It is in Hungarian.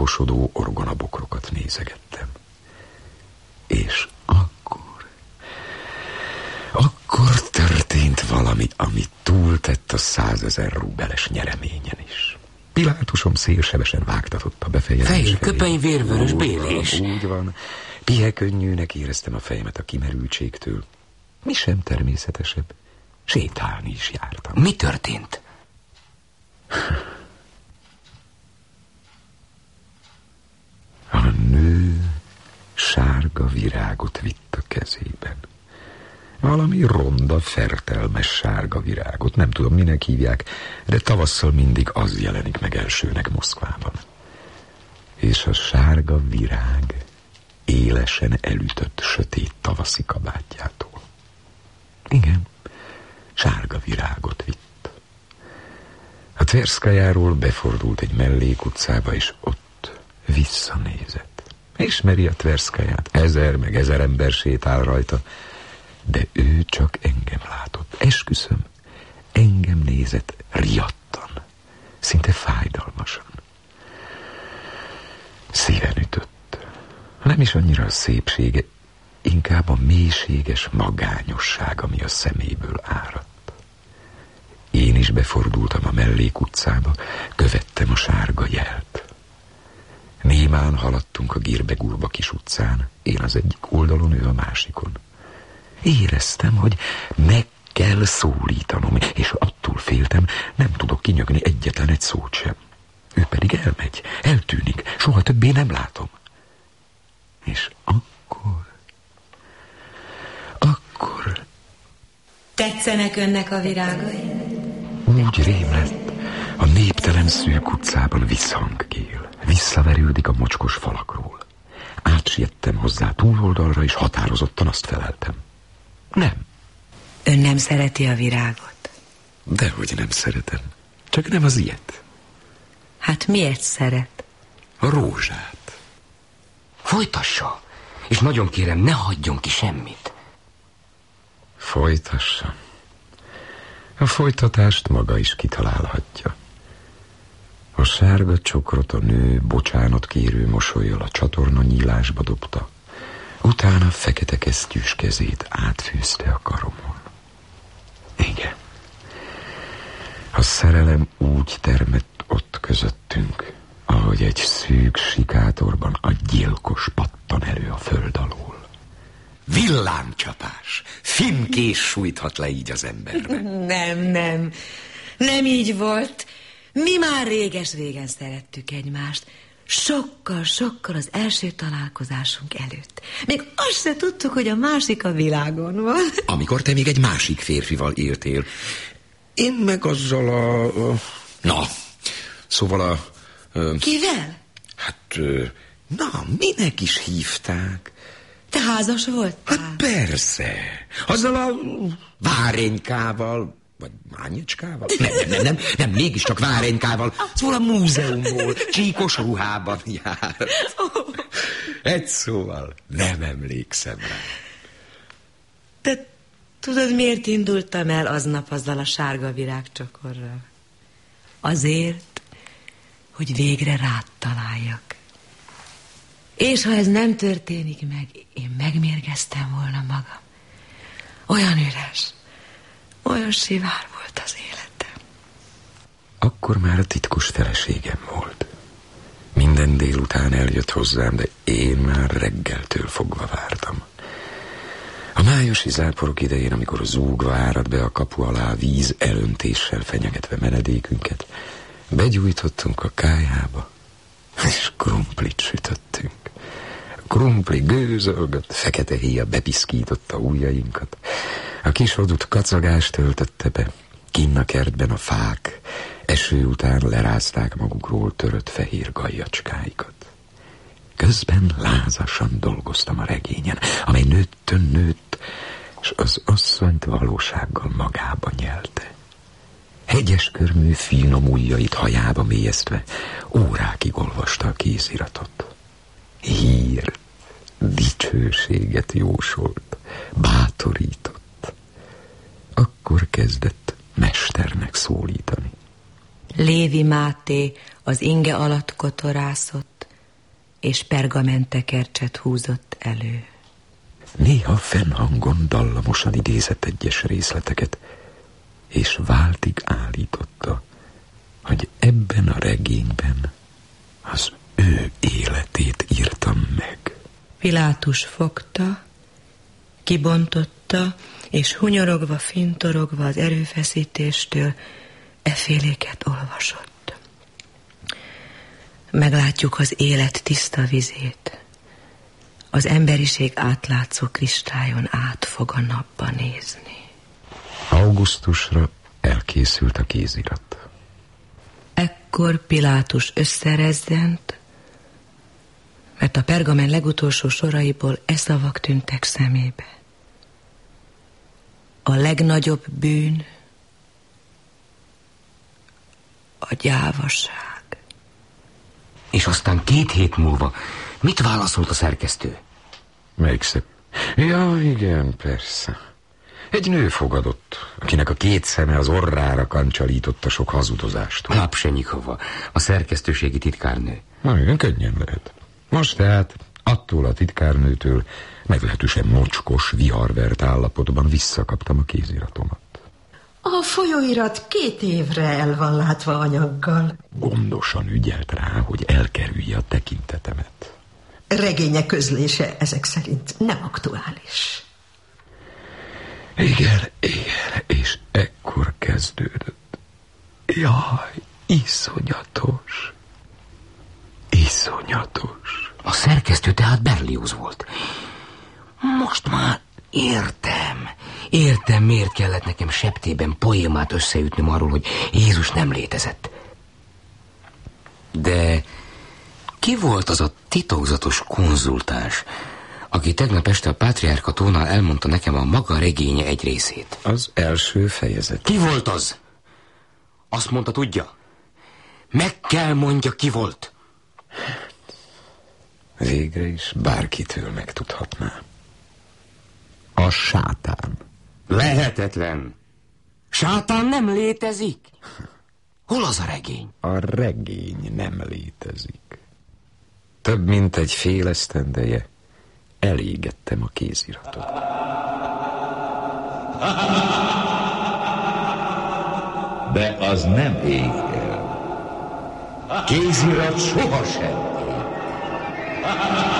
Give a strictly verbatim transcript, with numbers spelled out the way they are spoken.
bebosodó orgonabokrokat nézegettem. És akkor... Akkor történt valami, ami túltett a százezer rubeles nyereményen is. Pilátusom szélsebesen vágtatott a befejezés felé. Fején köpeny, vérvörös, bélés. Úgy van. Pihekönnyűnek éreztem a fejemet a kimerültségtől. Mi sem természetesebb. Sétálni is jártam. Mi történt? A nő sárga virágot vitt a kezében. Valami ronda, fertelmes sárga virágot. Nem tudom, minek hívják, de tavasszal mindig az jelenik meg elsőnek Moszkvában. És a sárga virág élesen elütött sötét tavaszi kabátjától. Igen, sárga virágot vitt. A Tverszkajáról befordult egy mellékutcába, és ott visszanézett. Ismeri a Tverszkaját, ezer meg ezer ember sétál rajta, de ő csak engem látott. Esküszöm, engem nézett riadtan, szinte fájdalmasan. Szíven ütött. Nem is annyira a szépsége, inkább a mélységes magányosság, ami a szeméből áradt. Én is befordultam a mellékutcába, követtem a sárga jelt. Némán haladtunk a Girbegurba kis utcán, én az egyik oldalon, ő a másikon. Éreztem, hogy meg kell szólítanom, és attól féltem, nem tudok kinyögni egyetlen egy szót sem. Ő pedig elmegy, eltűnik, soha többé nem látom. És akkor... Akkor... Tetszenek önnek a virágai? Úgy rém lett, a néptelen szűk utcában visszhangkél, visszaverődik a mocskos falakról. Átsiettem hozzá túloldalra, és határozottan azt feleltem. Nem. Ön nem szereti a virágot? Dehogy nem szeretem. Csak nem az ilyet. Hát miért szeret? A rózsát. Folytassa, és nagyon kérem, ne hagyjon ki semmit. Folytassa. A folytatást maga is kitalálhatja. A sárga csokrot a nő bocsánat kérő mosollyal a csatorna nyílásba dobta. Utána fekete kesztyűs kezét átfűzte a karomon. Igen. A szerelem úgy termett ott közöttünk, ahogy egy szűk sikátorban a gyilkos pattan elő a föld alól. Villámcsapás. Finkés sújthat le így az emberbe. Nem, nem. Nem így volt. Mi már réges-régen szerettük egymást. Sokkal, sokkal az első találkozásunk előtt. Még azt se tudtuk, hogy a másik a világon van. Amikor te még egy másik férfival éltél. Én meg azzal a... a na, szóval a... a Kivel? Hát, na, minek is hívták? Te házas voltál? Hát persze. Azzal a várénykával... Vagy mányecskával? Nem, nem, nem, nem, nem, mégiscsak várénykával. Szóval a múzeumból, csíkos ruhában jár. Egy szóval nem emlékszem rá. Te tudod, miért indultam el aznap azzal a sárga virágcsokorral? Azért, hogy végre rád találjak. És ha ez nem történik meg, én megmérgeztem volna magam. Olyan üres, olyan sivár volt az életem. Akkor már a titkos feleségem volt. Minden délután eljött hozzám, de én már reggeltől fogva vártam. A májusi záporok idején, amikor zúgva árad be a kapu alá víz elöntéssel fenyegetve menedékünket, begyújtottunk a kályhába, és krumplit sütöttünk. Krumpli gőzölgött, fekete héja bepiszkította ujjainkat. A kis odut kacagás töltötte be, kinn a kertben a fák eső után lerázták magukról törött fehér gajjacskáikat. Közben lázasan dolgoztam a regényen, amely nőttön nőtt, és az asszonyt valósággal magába nyelte. Hegyes körmű finom ujjait hajába mélyeztve órákig olvasta a kéziratot. Hírt, dicsőséget jósolt, bátorított. Akkor kezdett mesternek szólítani. Lévi Máté az inge alatt kotorászott, és pergamentekercset húzott elő. Néha fennhangon dallamosan idézett egyes részleteket, és váltig állította, hogy ebben a regényben az ő életét írtam meg. Pilátus fogta, kibontotta, és hunyorogva, fintorogva az erőfeszítéstől efféléket olvasott. Meglátjuk az élet tiszta vizét. Az emberiség átlátszó kristályon át fog a napba nézni. Augusztusra elkészült a kézirat. Ekkor Pilátus összerezzent, mert a pergamen legutolsó soraiból e szavak tűntek szemébe. A legnagyobb bűn a gyávaság. És aztán két hét múlva mit válaszolt a szerkesztő? Melyik szép? Ja, igen, persze. Egy nő fogadott, akinek a két szeme az orrára kancsalította sok hazudozástól. Lapsenyikova, a szerkesztőségi titkárnő. Na igen, könnyen lehet. Most tehát attól a titkárnőtől meglehetősen mocskos, viharvert állapotban visszakaptam a kéziratomat. A folyóirat két évre el van látva anyaggal. Gondosan ügyelt rá, hogy elkerülje a tekintetemet. Regények közlése ezek szerint nem aktuális. Igen, igen, és ekkor kezdődött. Jaj, iszonyatos. Iszonyatos. A szerkesztő tehát Berlioz volt. Most már értem. Értem, miért kellett nekem septében poémát összeütnöm arról, hogy Jézus nem létezett. De ki volt az a titokzatos konzultáns, aki tegnap este a Pátriárka tónál elmondta nekem a maga regénye egy részét? Az első fejezet. Ki volt az? Azt mondta, tudja? Meg kell mondja, ki volt. Végre is bárkitől megtudhatná. A sátán. Lehetetlen. Sátán nem létezik. Hol az a regény? A regény nem létezik. Több mint egy fél esztendeje elégettem a kéziratot. De az nem ég el. Kézirat sohasem ég.